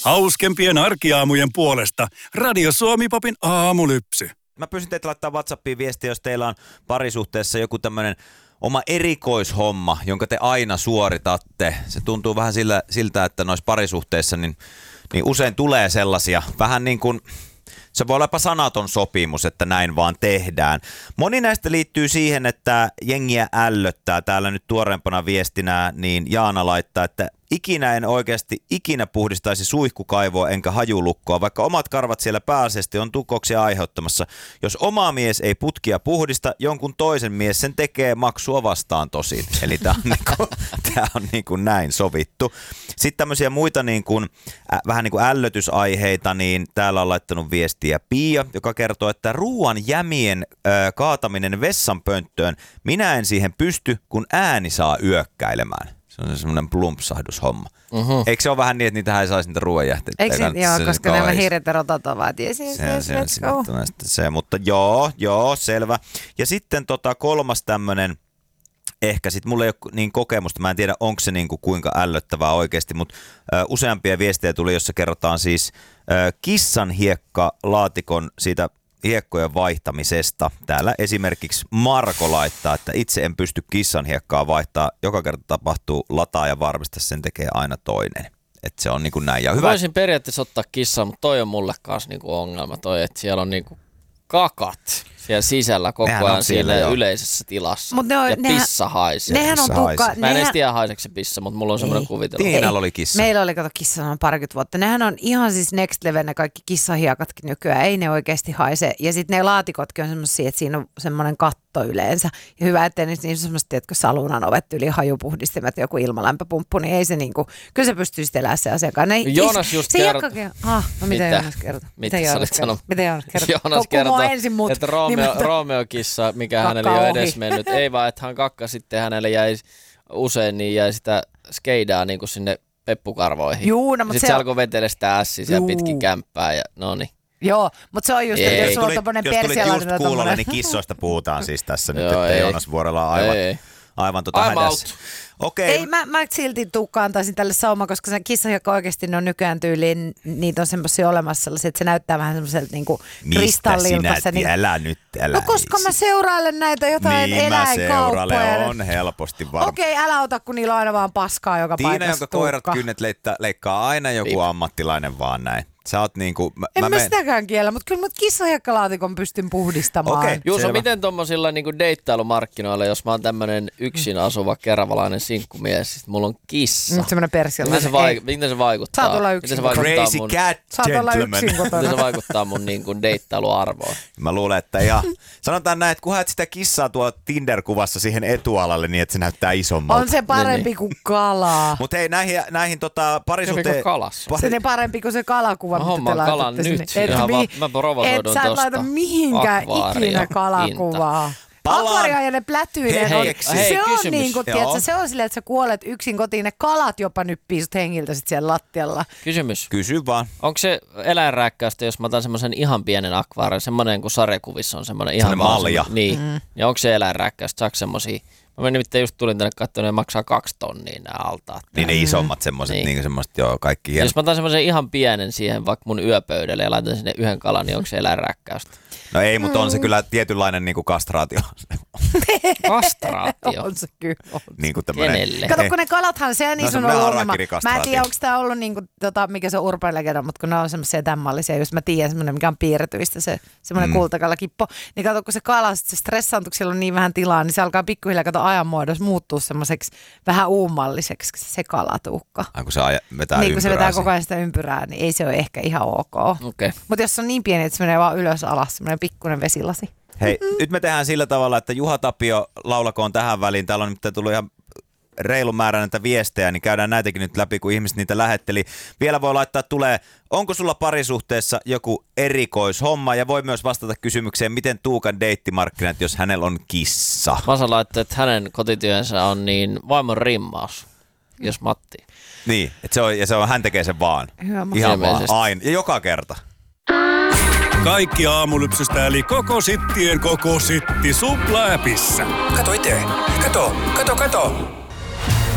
Hauskempien arkiaamujen puolesta Radio Suomi-popin aamulypsy. Mä pyysin teitä laittaa WhatsAppiin viestiä, jos teillä on parisuhteessa joku tämmönen oma erikoishomma, jonka te aina suoritatte. Se tuntuu vähän siltä, että noissa parisuhteissa niin usein tulee sellaisia vähän niin kuin... Se voi olla jopa sanaton sopimus, että näin vaan tehdään. Moni näistä liittyy siihen, että jengiä ällöttää. Täällä nyt tuoreempana viestinä niin Jaana laittaa, että ikinä puhdistaisi suihkukaivoa enkä hajulukkoa, vaikka omat karvat siellä pääasiassa on tukoksia aiheuttamassa. Jos oma mies ei putkia puhdista, jonkun toisen mies sen tekee maksua vastaan tosin. Eli tämä on niin kuin näin sovittu. Sitten tämmöisiä muita niin kuin, vähän niin kuin ällötysaiheita, niin täällä on laittanut viestiä Pia, joka kertoo, että ruoan jämien kaataminen vessanpönttöön, minä en siihen pysty, kun ääni saa yökkäilemään. Se on semmoinen plumpsahdushomma. Eikö se ole vähän niin, että niitä ei saisi niitä ruoanjähteitä? Eikö se, joo, koska nämä hirret ja rotat ovat. Se, mutta joo, selvä. Ja sitten kolmas tämmöinen, ehkä sitten mulla ei ole niin kokemusta, mä en tiedä onko se niin kuin kuinka ällöttävää oikeasti, mutta useampia viestejä tuli, jossa kerrotaan siis kissan hiekkalaatikon siitä hiekkojen vaihtamisesta. Täällä esimerkiksi Marko laittaa, että itse en pysty kissan hiekkaa vaihtaa. Joka kerta tapahtuu lataa ja varmista, sen tekee aina toinen. Että se on niin kuin näin. Ja hyvä. Voisin periaatteessa ottaa kissan, mutta toi on mulle kanssa niinku ongelma. Toi, että siellä on niinku kakat siellä sisällä koko ajan siellä yleisessä tilassa. Ja pissa haisee. Mä en edes tiedä haiseeko se pissa, mutta mulla on semmoinen kuvitelma. Tiinalla oli kissa. Meillä oli kissa on parikymmentä vuotta. Nehän on ihan siis next level ne kaikki kissahiekatkin nykyään. Ei ne oikeasti haise. Ja sitten ne laatikotkin on semmoisia, että siinä on semmoinen katto yleensä. Ja hyvä, ettei niissä on semmoista, tiedätkö, salunan ovet yli hajupuhdistimet, joku ilmalämpöpumppu, niin ei se niinku, kyllä se pystyy sitten elämään se asiakkaan. Joonas just kertoo. Mitä Joonas kertoo? Mitä Joonas kertoo? Joonas kertoo, että Romeo-kissa, mikä hänelle ei ole edes mennyt, ei vaan, että hän kakka sitten hänelle jäi usein, niin jäi sitä skeidaa niin kuin sinne peppukarvoihin. Sitten se alkoi vetellä sitä ässiä siellä pitkin kämppää ja no niin. Joo, mutta se on just, että jos sulla on tommoinen persialainen... Jos tulit just kuulolle, niin kissoista puhutaan siis tässä nyt, että Joonas Vuorella on aivan hädässä. Okay. Ei, mä silti antaisin tälle saumaan, koska se kissahiekka oikeasti ne on nykyään tyyliin, niitä on semmoisia olemassa sellaisia, että se näyttää vähän semmoiselta niinku kristallilta. Mistä sinä älä nyt. No koska mä seurailen näitä jotain eläinkauppoja. Niin mä on helposti varma. Okei, älä ota, kun niillä on aina vaan paskaa joka paikassa. Tiina, jonka koirat kynnet leikkaa aina joku ammattilainen vaan näin. Sä oot niinku... En mä sitäkään kiellä, mutta kyllä mut kissahiekkalaatikon pystyn puhdistamaan. Okei, Juuso, miten tommosilla niinku deittailumarkkinoilla, jos mä oon tämmönen yksin asuva keravalainen sinkkumies, sit mulla on kissa. Semmoinen persialainen. Miten se vaikuttaa? Saat olla yksin. Crazy cat gentleman. Miten se vaikuttaa mun niinku deittailuarvoon? Mä luulen, että ihan... Sanotaan näin, että kun haet sitä kissaa tuo Tinder-kuvassa siihen etualalle, niin että se näyttää isommalta. On se parempi kuin kalaa. Mut hei, näihin parisuhteen... Se on parempi kuin se kalakuva. Mä hommaan kalan nyt. Mä provosoidun tosta. Et sä laita mihinkään ikinä kalakuvaa. Akvaariajalle plätyinen on, se on niinku, tiedätkö, se on silleen, että sä kuolet yksin kotiin, ne kalat jopa nyppii sut hengiltä sit siellä lattialla. Kysymys. Kysy vaan. Onko se eläinrääkkäystä, jos mä otan semmoisen ihan pienen akvaarion, semmoinen kuin sarjakuvissa on semmoinen ihan malja. Niin. Ja onko se eläinrääkkäystä, saako semmosia? Mä nimittäin just tulin tänne katsomaan, ne maksaa 2 tonnia nämä altaat. Niin ne isommat semmoiset, niin semmoiset, joo, kaikki hienot. Jos mä otan semmoisen ihan pienen siihen vaikka mun yöpöydälle ja laitan sinne yhden kalan, niin onko se eläinrääkkäystä? No ei, mutta on se kyllä tietynlainen niinku kastraatio. Kastraatio? On se kyllä. Niinku tämmönen. Kato, kun ne kalathan, se niissä on ollut ongelma. Mä en tiedä, onko tää ollut niinku, mikä se on urban legenda, mutta kun ne on semmoisia tämmallisia, jos mä tiedän semmoinen, mikä on piirretyistä, se semmoinen kultakalakippo, niin kato, kun se kala, se stressaantuu, kun siellä on niin vähän tilaa, niin se alkaa pikkuhiljaa ajan muodossa muuttuu semmoiseksi vähän uummalliseksi se kalatuukka. Kun se vetää niin, kun se vetää koko ajan sitä ympyrää, niin ei se ole ehkä ihan ok. Okay. Mutta jos on niin pieni, että se menee vaan ylös alas, semmoinen pikkuinen vesilasi. Hei, nyt me tehdään sillä tavalla, että Juha Tapio laulakoon tähän väliin. Täällä on nyt tullut ihan reilun määrä näitä viestejä, niin käydään näitäkin nyt läpi, kun ihmiset niitä lähetteli. Vielä voi laittaa, onko sulla parisuhteessa joku erikoishomma, ja voi myös vastata kysymykseen, miten Tuukan deittimarkkinat, jos hänellä on kissa. Vasa laittaa, että hänen kotityönsä on niin vaimon rimmaus, jos Matti. Niin, että hän tekee sen vaan. Ihan vaan, aina, ja joka kerta. Kaikki aamulypsystä eli koko sittien koko sitti Supla-appissa. Kato itse. Kato.